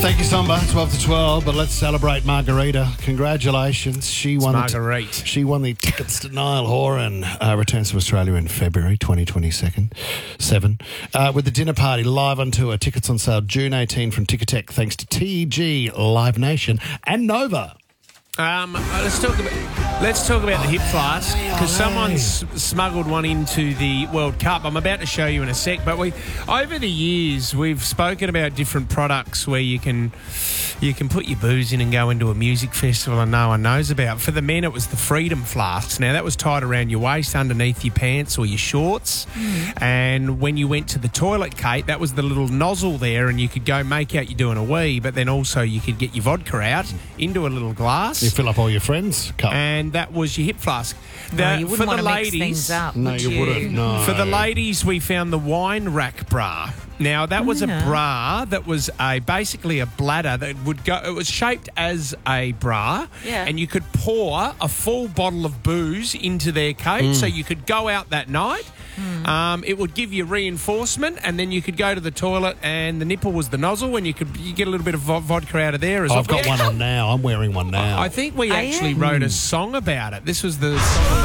Thank you, Samba. 12 to 12, but let's celebrate Margarita. Congratulations. She won the tickets to Niall Horan. Returns to Australia in February 2027. With the dinner party live on tour. Tickets on sale June 18 from Ticketek, thanks to TG, Live Nation and Nova. Let's talk about the hip flask, because someone's smuggled one into the World Cup. I'm about to show you in a sec, but over the years we've spoken about different products where you can put your booze in and go into a music festival and no one knows about. For the men, it was the Freedom Flasks. Now, that was tied around your waist underneath your pants or your shorts, and when you went to the toilet, Kate, that was the little nozzle there, and you could go make out you're doing a wee, but then also you could get your vodka out into a little glass. You fill up all your friends' cup. And that was your hip flask. You wouldn't want to mix things up. No, you wouldn't. No. For the ladies, we found the wine rack bra. Now, that was a bra that was basically a bladder that would go. It was shaped as a bra, and you could pour a full bottle of booze into there, Kate, so you could go out that night. It would give you reinforcement, and then you could go to the toilet, and the nipple was the nozzle, and you get a little bit of vodka out of there as well. I've got one on now. I'm wearing one now. I think we actually wrote a song about it. This was the song on the